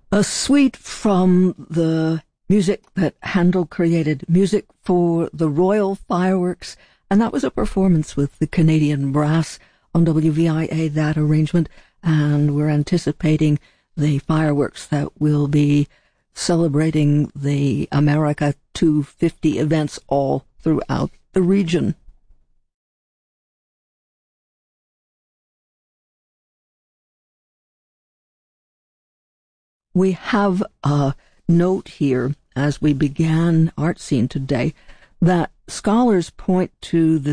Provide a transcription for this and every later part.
A suite from the music that Handel created, music for the Royal Fireworks, and that was a performance with the Canadian Brass on WVIA, that arrangement, and we're anticipating the fireworks that will be celebrating the America 250 events all throughout the region. We have a note here as we began Art Scene today that scholars point to the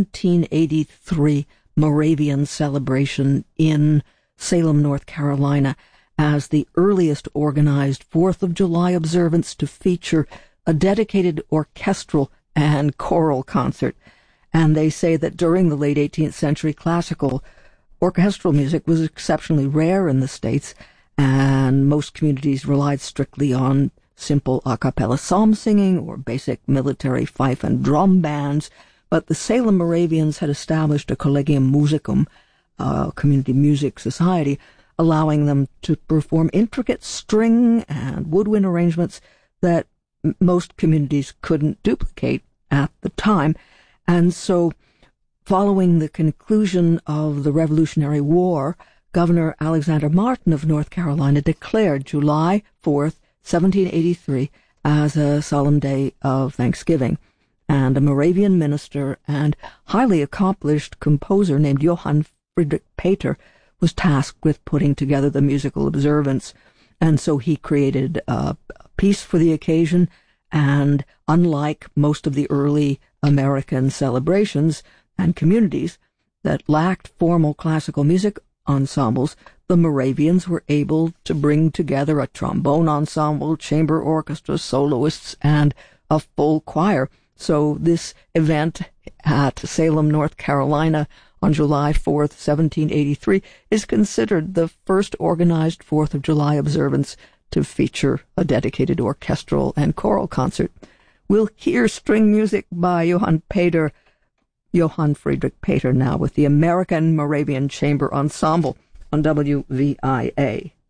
1783 Moravian celebration in Salem, North Carolina, as the earliest organized 4th of July observance to feature a dedicated orchestral and choral concert. And they say that during the late 18th century, classical orchestral music was exceptionally rare in the States, and most communities relied strictly on simple a cappella psalm singing or basic military fife and drum bands. But the Salem Moravians had established a collegium musicum, a community music society, allowing them to perform intricate string and woodwind arrangements that most communities couldn't duplicate at the time. And so, following the conclusion of the Revolutionary War, Governor Alexander Martin of North Carolina declared July 4th, 1783, as a solemn day of Thanksgiving. And a Moravian minister and highly accomplished composer named Johann Friedrich Pater was tasked with putting together the musical observance. And so he created a piece for the occasion, and unlike most of the early American celebrations and communities that lacked formal classical music ensembles, the Moravians were able to bring together a trombone ensemble, chamber orchestra, soloists, and a full choir. So this event at Salem, North Carolina on July 4th, 1783 is considered the first organized 4th of July observance to feature a dedicated orchestral and choral concert. We'll hear string music by Johann Friedrich Pater now with the American Moravian Chamber Ensemble on WVIA.